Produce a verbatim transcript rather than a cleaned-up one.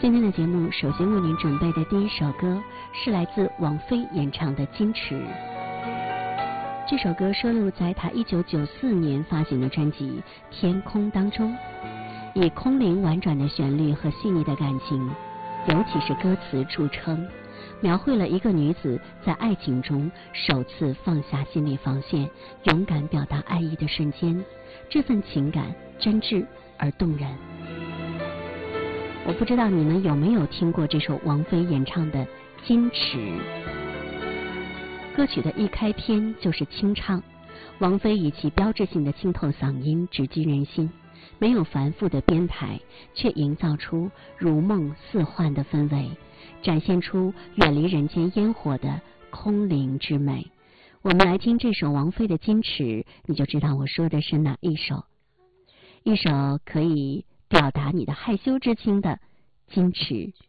今天的节目首先为您准备的第一首歌是来自王菲演唱的《矜持》。这首歌收录在她一九九四年发行的专辑《天空》当中，以空灵婉转的旋律和细腻的感情，尤其是歌词著称，描绘了一个女子在爱情中首次放下心理防线，勇敢表达爱意的瞬间，这份情感真挚而动人。我不知道你们有没有听过这首王菲演唱的《矜持》。歌曲的一开篇就是清唱，王菲以其标志性的清透嗓音直击人心，没有繁复的编排，却营造出如梦似幻的氛围，展现出远离人间烟火的空灵之美。我们来听这首王菲的《矜持》，你就知道我说的是哪一首。一首可以表达你的害羞之情的《矜持》。